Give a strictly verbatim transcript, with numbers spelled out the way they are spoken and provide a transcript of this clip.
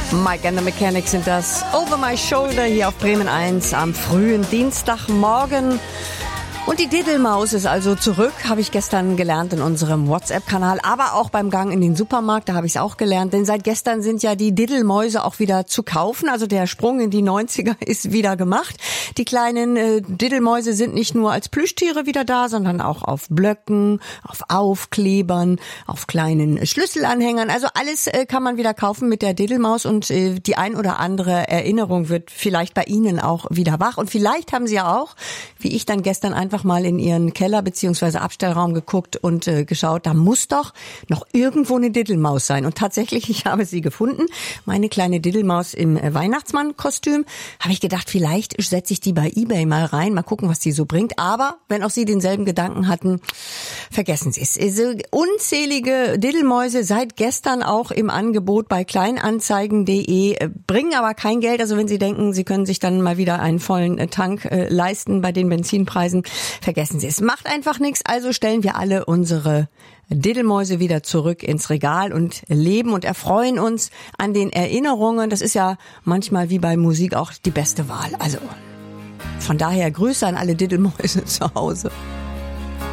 Mike and the Mechanics sind das Over My Shoulder hier auf Bremen eins am frühen Dienstagmorgen. Und die Diddelmaus ist also zurück, habe ich gestern gelernt in unserem WhatsApp-Kanal, aber auch beim Gang in den Supermarkt, da habe ich es auch gelernt, denn seit gestern sind ja die Diddelmäuse auch wieder zu kaufen, also der Sprung in die neunziger ist wieder gemacht. Die kleinen äh, Diddelmäuse sind nicht nur als Plüschtiere wieder da, sondern auch auf Blöcken, auf Aufklebern, auf kleinen Schlüsselanhängern, also alles äh, kann man wieder kaufen mit der Diddelmaus und äh, die ein oder andere Erinnerung wird vielleicht bei Ihnen auch wieder wach und vielleicht haben Sie ja auch, wie ich dann gestern einfach einfach mal in ihren Keller bzw. Abstellraum geguckt und äh, geschaut, da muss doch noch irgendwo eine Diddelmaus sein. Und tatsächlich, ich habe sie gefunden. Meine kleine Diddelmaus im äh, Weihnachtsmann-Kostüm. Habe ich gedacht, vielleicht setze ich die bei eBay mal rein, mal gucken, was die so bringt. Aber wenn auch Sie denselben Gedanken hatten, vergessen Sie es. Also, unzählige Diddelmäuse seit gestern auch im Angebot bei kleinanzeigen punkt de, äh, bringen aber kein Geld. Also wenn Sie denken, Sie können sich dann mal wieder einen vollen äh, Tank äh, leisten bei den Benzinpreisen, vergessen Sie es. Macht einfach nichts, also stellen wir alle unsere Diddelmäuse wieder zurück ins Regal und leben und erfreuen uns an den Erinnerungen. Das ist ja manchmal wie bei Musik auch die beste Wahl. Also von daher Grüße an alle Diddelmäuse zu Hause.